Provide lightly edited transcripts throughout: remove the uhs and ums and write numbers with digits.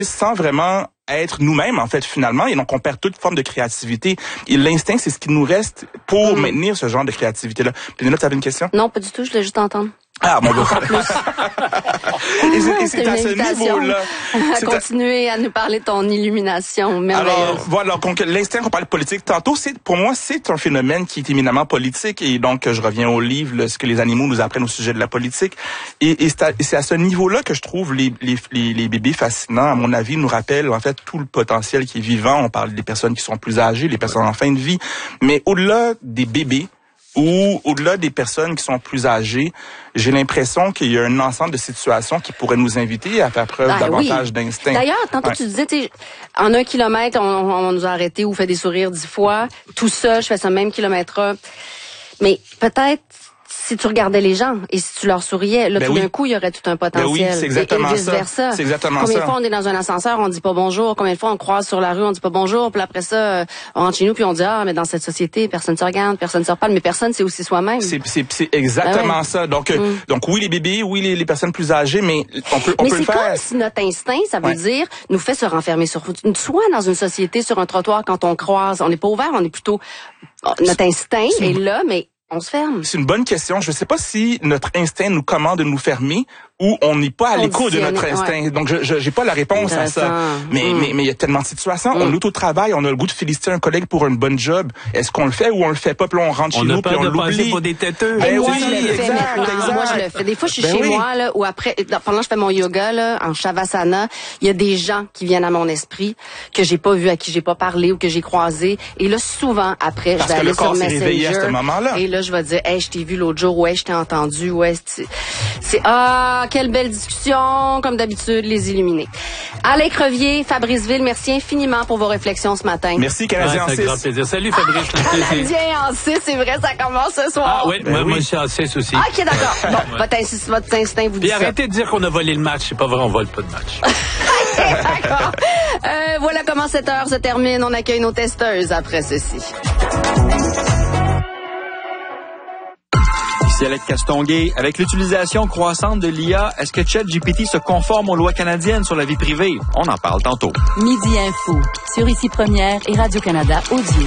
sans vraiment être nous-mêmes, en fait, finalement, et donc on perd toute forme de créativité. Et l'instinct, c'est ce qui nous reste pour maintenir ce genre de créativité-là. Pénélope, tu avais une question? Non, pas du tout, je voulais juste entendre. Ah, bon, Encore plus. Et c'est à ce niveau-là. À continuer à nous parler de ton illumination merveilleuse. Alors, voilà, donc l'instinct qu'on parle de politique tantôt, pour moi, c'est un phénomène qui est éminemment politique. Et donc, je reviens au livre, ce que les animaux nous apprennent au sujet de la politique. Et c'est à ce niveau-là que je trouve les bébés fascinants. À mon avis, nous rappellent, en fait, tout le potentiel qui est vivant. On parle des personnes qui sont plus âgées, les personnes en fin de vie. Mais au-delà des bébés, ou au-delà des personnes qui sont plus âgées, j'ai l'impression qu'il y a un ensemble de situations qui pourraient nous inviter à faire preuve davantage d'instinct. D'ailleurs, tantôt tu disais, en 1 kilomètre, on nous a arrêtés ou fait des sourires 10 fois. Tout ça, je fais ce même kilomètre-là. Mais peut-être, si tu regardais les gens et si tu leur souriais, là, tout d'un coup, il y aurait tout un potentiel. Oui, c'est exactement et vice-versa. C'est exactement Combien de fois on est dans un ascenseur, on dit pas bonjour. Combien de fois on croise sur la rue, on dit pas bonjour. Puis après ça, on rentre chez nous puis on dit, mais dans cette société, personne se regarde, personne se reparle. Mais personne, c'est aussi soi-même. C'est exactement ça. Donc oui, les bébés, oui, les personnes plus âgées, mais on peut le faire. Mais c'est comme si notre instinct, ça veut dire, nous fait se renfermer soit dans une société, sur un trottoir, quand on croise. On n'est pas ouvert, on est plutôt... Notre instinct est là, mais on se ferme. C'est une bonne question. Je ne sais pas si notre instinct nous commande de nous fermer ou on n'est pas à l'écoute de notre instinct. Ouais. Donc, je j'ai pas la réponse à ça. Mais il y a tellement de situations. On est au travail, on a le goût de féliciter un collègue pour une bonne job. Est-ce qu'on le fait ou on le fait pas? Puis là, on rentre chez nous puis on l'oublie. Pour des têteux. Moi, je le fais maintenant. Moi, je le fais. Des fois, je suis chez moi, là, ou après, pendant que je fais mon yoga, là, en Shavasana, il y a des gens qui viennent à mon esprit, que j'ai pas vu, à qui j'ai pas parlé ou que j'ai croisé. Et là, souvent, après, je vais aller sur Messenger. À ce moment-là. Et là, je vais dire, je t'ai vu l'autre jour, je t'ai entendu, quelle belle discussion, comme d'habitude, les illuminés. Alain Crevier, Fabrice Ville, merci infiniment pour vos réflexions ce matin. Merci, Canadien en 6. C'est un grand plaisir. Salut, Fabrice. Canadien en 6, c'est vrai, ça commence ce soir. Ah oui, moi je suis en 6 aussi. OK, d'accord. Bon, votre instinct vous dit ça. Puis arrêtez de dire qu'on a volé le match. C'est pas vrai, on vole pas de match. D'accord. Voilà comment cette heure se termine. On accueille nos testeuses après ceci. Alex Castonguay, avec l'utilisation croissante de l'IA, est-ce que ChatGPT se conforme aux lois canadiennes sur la vie privée? On en parle tantôt. Midi Info, sur Ici Première et Radio-Canada Audio.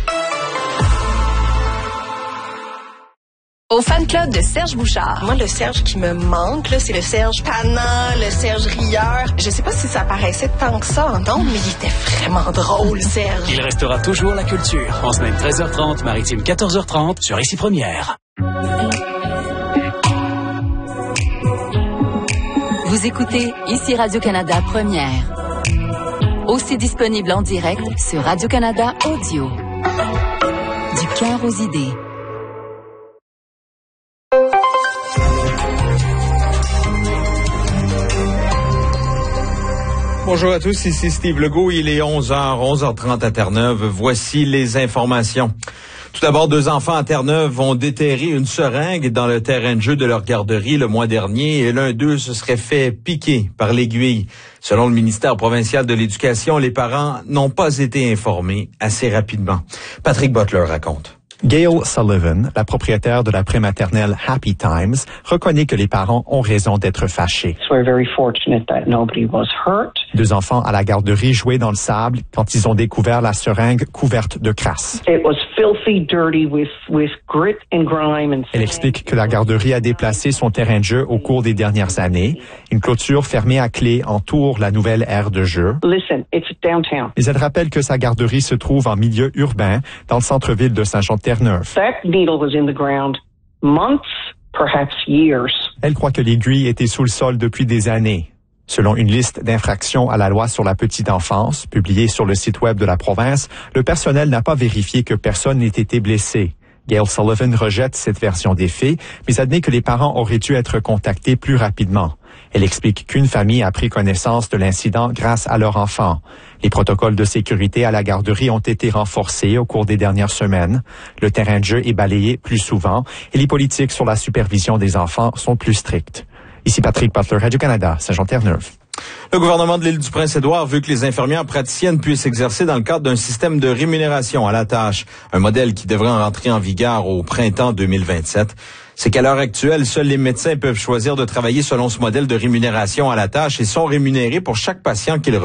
Au fan club de Serge Bouchard. Moi, le Serge qui me manque, là, c'est le Serge tannant, le Serge rieur. Je sais pas si ça paraissait tant que ça en nombre, mais il était vraiment drôle, Serge. Il restera toujours la culture. En semaine 13h30, maritime 14h30, sur Ici Première. Vous écoutez Ici Radio-Canada Première. Aussi disponible en direct sur Radio-Canada Audio. Du cœur aux idées. Bonjour à tous, ici Steve Legault. Il est 11h30 à Terre-Neuve. Voici les informations. Tout d'abord, 2 enfants à Terre-Neuve ont déterré une seringue dans le terrain de jeu de leur garderie le mois dernier et l'un d'eux se serait fait piquer par l'aiguille. Selon le ministère provincial de l'Éducation, les parents n'ont pas été informés assez rapidement. Patrick Butler raconte. Gail Sullivan, la propriétaire de la prématernelle Happy Times, reconnaît que les parents ont raison d'être fâchés. 2 enfants à la garderie jouaient dans le sable quand ils ont découvert la seringue couverte de crasse. Elle explique que la garderie a déplacé son terrain de jeu au cours des dernières années. Une clôture fermée à clé entoure la nouvelle aire de jeu. Mais elle rappelle que sa garderie se trouve en milieu urbain, dans le centre-ville de Saint-Jean-de-Terre-Neuve. Elle croit que l'aiguille était sous le sol depuis des années. Selon une liste d'infractions à la loi sur la petite enfance, publiée sur le site web de la province, le personnel n'a pas vérifié que personne n'ait été blessé. Gail Sullivan rejette cette version des faits, mais admet que les parents auraient dû être contactés plus rapidement. Elle explique qu'une famille a pris connaissance de l'incident grâce à leur enfant. Les protocoles de sécurité à la garderie ont été renforcés au cours des dernières semaines. Le terrain de jeu est balayé plus souvent et les politiques sur la supervision des enfants sont plus strictes. Ici Patrick Butler, Radio-Canada, Saint-Jean-Terre-Neuve. Le gouvernement de l'île du Prince-Édouard veut que les infirmières praticiennes puissent exercer dans le cadre d'un système de rémunération à la tâche, un modèle qui devrait rentrer en vigueur au printemps 2027. C'est qu'à l'heure actuelle, seuls les médecins peuvent choisir de travailler selon ce modèle de rémunération à la tâche et sont rémunérés pour chaque patient qu'ils